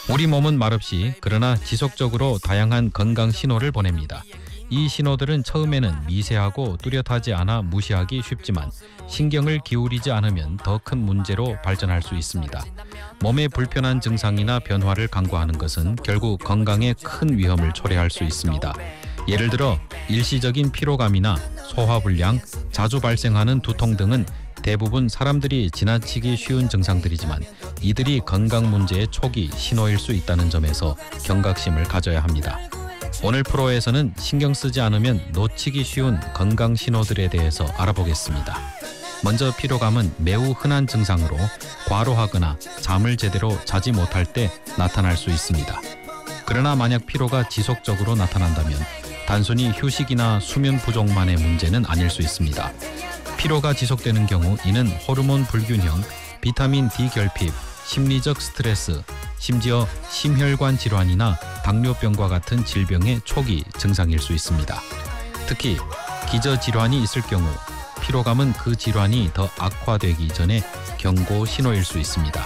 우리 몸은 말없이 그러나 지속적으로 다양한 건강 신호를 보냅니다. 이 신호들은 처음에는 미세하고 뚜렷하지 않아 무시하기 쉽지만 신경을 기울이지 않으면 더 큰 문제로 발전할 수 있습니다. 몸에 불편한 증상이나 변화를 간과하는 것은 결국 건강에 큰 위험을 초래할 수 있습니다. 예를 들어 일시적인 피로감이나 소화불량, 자주 발생하는 두통 등은 대부분 사람들이 지나치기 쉬운 증상들이지만 이들이 건강 문제의 초기 신호일 수 있다는 점에서 경각심을 가져야 합니다. 오늘 프로에서는 신경 쓰지 않으면 놓치기 쉬운 건강 신호들에 대해서 알아보겠습니다. 먼저 피로감은 매우 흔한 증상으로 과로하거나 잠을 제대로 자지 못할 때 나타날 수 있습니다. 그러나 만약 피로가 지속적으로 나타난다면 단순히 휴식이나 수면 부족만의 문제는 아닐 수 있습니다. 피로가 지속되는 경우 이는 호르몬 불균형, 비타민 D 결핍, 심리적 스트레스, 심지어 심혈관 질환이나 당뇨병과 같은 질병의 초기 증상일 수 있습니다. 특히 기저질환이 있을 경우 피로감은 그 질환이 더 악화되기 전에 경고 신호일 수 있습니다.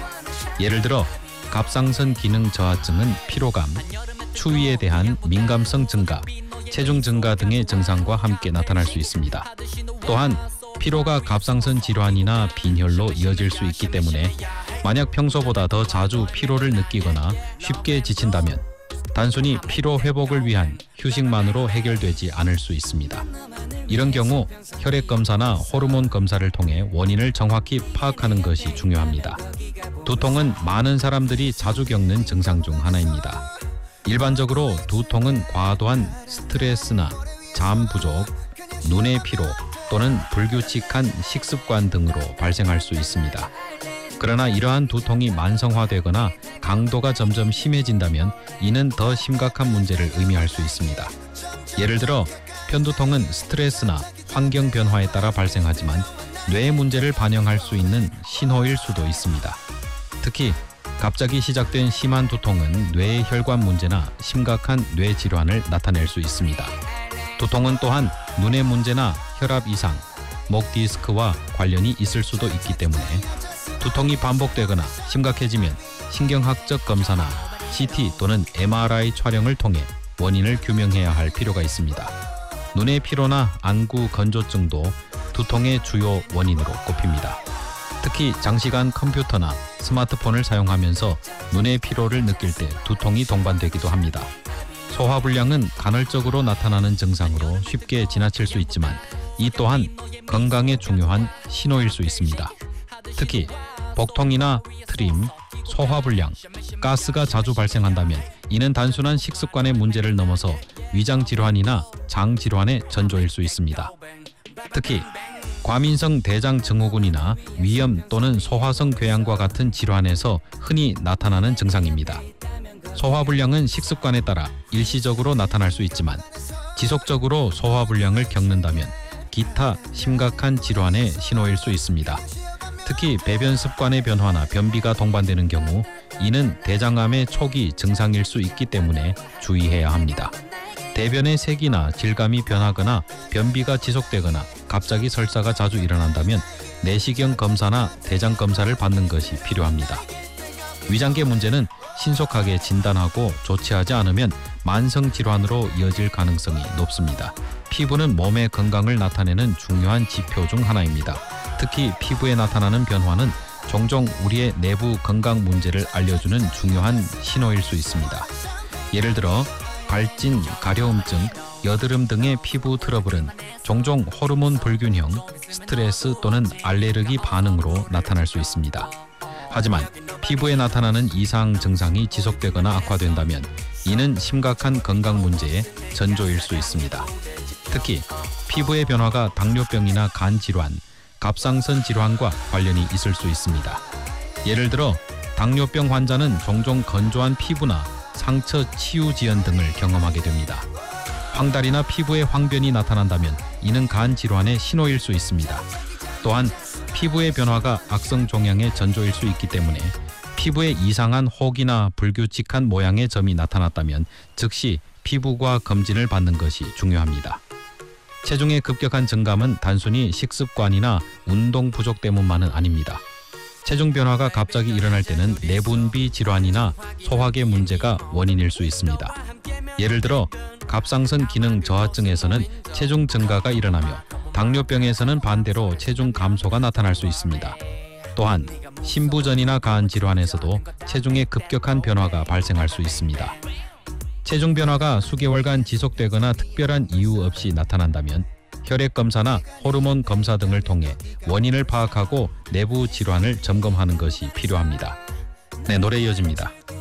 예를 들어 갑상선 기능 저하증은 피로감, 추위에 대한 민감성 증가, 체중 증가 등의 증상과 함께 나타날 수 있습니다. 또한 피로가 갑상선 질환이나 빈혈로 이어질 수 있기 때문에 만약 평소보다 더 자주 피로를 느끼거나 쉽게 지친다면 단순히 피로 회복을 위한 휴식만으로 해결되지 않을 수 있습니다. 이런 경우 혈액 검사나 호르몬 검사를 통해 원인을 정확히 파악하는 것이 중요합니다. 두통은 많은 사람들이 자주 겪는 증상 중 하나입니다. 일반적으로 두통은 과도한 스트레스나 잠 부족, 눈의 피로 또는 불규칙한 식습관 등으로 발생할 수 있습니다. 그러나 이러한 두통이 만성화되거나 강도가 점점 심해진다면 이는 더 심각한 문제를 의미할 수 있습니다. 예를 들어 편두통은 스트레스나 환경 변화에 따라 발생하지만 뇌 문제를 반영할 수 있는 신호일 수도 있습니다. 특히 갑자기 시작된 심한 두통은 뇌의 혈관 문제나 심각한 뇌 질환을 나타낼 수 있습니다. 두통은 또한 눈의 문제나 혈압 이상, 목 디스크와 관련이 있을 수도 있기 때문에 두통이 반복되거나 심각해지면 신경학적 검사나 CT 또는 MRI 촬영을 통해 원인을 규명해야 할 필요가 있습니다. 눈의 피로나 안구 건조증도 두통의 주요 원인으로 꼽힙니다. 특히 장시간 컴퓨터나 스마트폰을 사용하면서 눈의 피로를 느낄 때 두통이 동반되기도 합니다. 소화불량은 간헐적으로 나타나는 증상으로 쉽게 지나칠 수 있지만 이 또한 건강에 중요한 신호일 수 있습니다. 특히 복통이나 트림, 소화불량, 가스가 자주 발생한다면 이는 단순한 식습관의 문제를 넘어서 위장질환이나 장질환의 전조일 수 있습니다. 특히 과민성 대장 증후군이나 위염 또는 소화성 궤양과 같은 질환에서 흔히 나타나는 증상입니다. 소화불량은 식습관에 따라 일시적으로 나타날 수 있지만 지속적으로 소화불량을 겪는다면 기타 심각한 질환의 신호일 수 있습니다. 특히 배변 습관의 변화나 변비가 동반되는 경우 이는 대장암의 초기 증상일 수 있기 때문에 주의해야 합니다. 대변의 색이나 질감이 변하거나 변비가 지속되거나 갑자기 설사가 자주 일어난다면 내시경 검사나 대장 검사를 받는 것이 필요합니다. 위장계 문제는 신속하게 진단하고 조치하지 않으면 만성 질환으로 이어질 가능성이 높습니다. 피부는 몸의 건강을 나타내는 중요한 지표 중 하나입니다. 특히 피부에 나타나는 변화는 종종 우리의 내부 건강 문제를 알려주는 중요한 신호일 수 있습니다. 예를 들어 발진, 가려움증, 여드름 등의 피부 트러블은 종종 호르몬 불균형, 스트레스 또는 알레르기 반응으로 나타날 수 있습니다. 하지만 피부에 나타나는 이상 증상이 지속되거나 악화된다면 이는 심각한 건강 문제의 전조일 수 있습니다. 특히 피부의 변화가 당뇨병이나 간 질환, 갑상선 질환과 관련이 있을 수 있습니다. 예를 들어 당뇨병 환자는 종종 건조한 피부나 상처 치유 지연 등을 경험하게 됩니다. 황달이나 피부에 황변이 나타난다면 이는 간 질환의 신호일 수 있습니다. 또한 피부의 변화가 악성 종양의 전조일 수 있기 때문에 피부에 이상한 혹이나 불규칙한 모양의 점이 나타났다면 즉시 피부과 검진을 받는 것이 중요합니다. 체중의 급격한 증감은 단순히 식습관이나 운동 부족 때문만은 아닙니다. 체중 변화가 갑자기 일어날 때는 내분비 질환이나 소화계 문제가 원인일 수 있습니다. 예를 들어 갑상선 기능 저하증에서는 체중 증가가 일어나며 당뇨병에서는 반대로 체중 감소가 나타날 수 있습니다. 또한 신부전이나 간 질환에서도 체중의 급격한 변화가 발생할 수 있습니다. 체중 변화가 수개월간 지속되거나 특별한 이유 없이 나타난다면 혈액 검사나 호르몬 검사 등을 통해 원인을 파악하고 내부 질환을 점검하는 것이 필요합니다. 네, 노래 이어집니다.